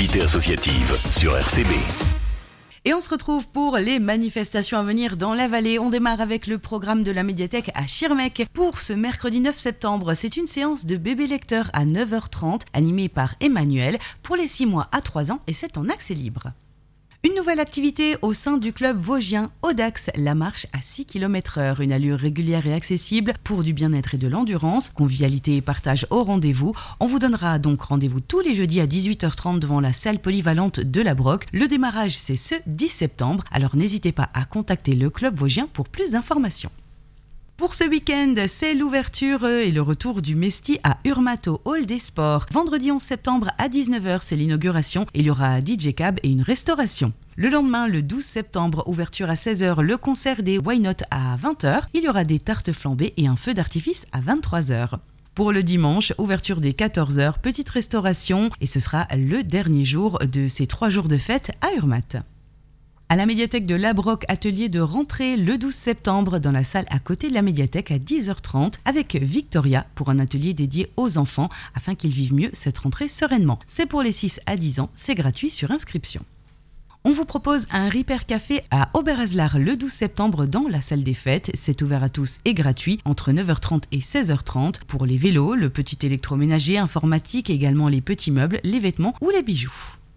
activité associative sur RCB. Et on se retrouve pour les manifestations à venir dans la vallée. On démarre avec le programme de la médiathèque à Schirmeck. Pour ce mercredi 9 septembre, c'est une séance de bébé lecteur à 9h30, animée par Emmanuel, pour les 6 mois à 3 ans, et c'est en accès libre. Une nouvelle activité au sein du club vosgien Audax, la marche à 6 km/h, une allure régulière et accessible pour du bien-être et de l'endurance, convivialité et partage au rendez-vous. On vous donnera donc rendez-vous tous les jeudis à 18h30 devant la salle polyvalente de la Broc. Le démarrage, c'est ce 10 septembre, alors n'hésitez pas à contacter le club vosgien pour plus d'informations. Pour ce week-end, c'est l'ouverture et le retour du Mesti à Urmato Hall des Sports. Vendredi 11 septembre à 19h, c'est l'inauguration. Il y aura DJ Cab et une restauration. Le lendemain, le 12 septembre, ouverture à 16h, le concert des Why Not à 20h. Il y aura des tartes flambées et un feu d'artifice à 23h. Pour le dimanche, ouverture dès 14h, petite restauration. Et ce sera le dernier jour de ces 3 jours de fête à Urmat. À la médiathèque de La Broc, atelier de rentrée le 12 septembre dans la salle à côté de la médiathèque à 10h30 avec Victoria pour un atelier dédié aux enfants afin qu'ils vivent mieux cette rentrée sereinement. C'est pour les 6 à 10 ans, c'est gratuit sur inscription. On vous propose un Ripper Café à Oberhaslar le 12 septembre dans la salle des fêtes. C'est ouvert à tous et gratuit entre 9h30 et 16h30 pour les vélos, le petit électroménager, informatique, également les petits meubles, les vêtements ou les bijoux.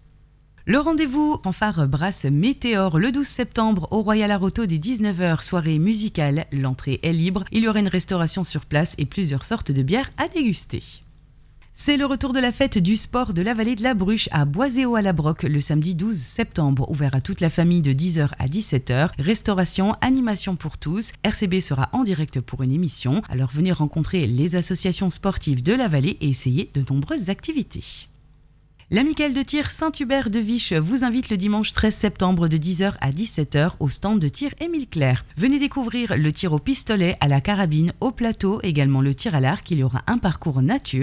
Le rendez-vous fanfare brasse Météor le 12 septembre au Royal Aroto dès 19h, soirée musicale. L'entrée est libre, il y aura une restauration sur place et plusieurs sortes de bières à déguster. C'est le retour de la fête du sport de la vallée de la Bruche à Boiséo à la Broc le samedi 12 septembre, ouvert à toute la famille de 10h à 17h. Restauration, animation pour tous. RCB sera en direct pour une émission, alors venez rencontrer les associations sportives de la vallée et essayer de nombreuses activités. L'amicale de tir Saint-Hubert de Viche vous invite le dimanche 13 septembre de 10h à 17h au stand de tir Émile Clerc. Venez découvrir le tir au pistolet, à la carabine, au plateau, également le tir à l'arc. Il y aura un parcours nature.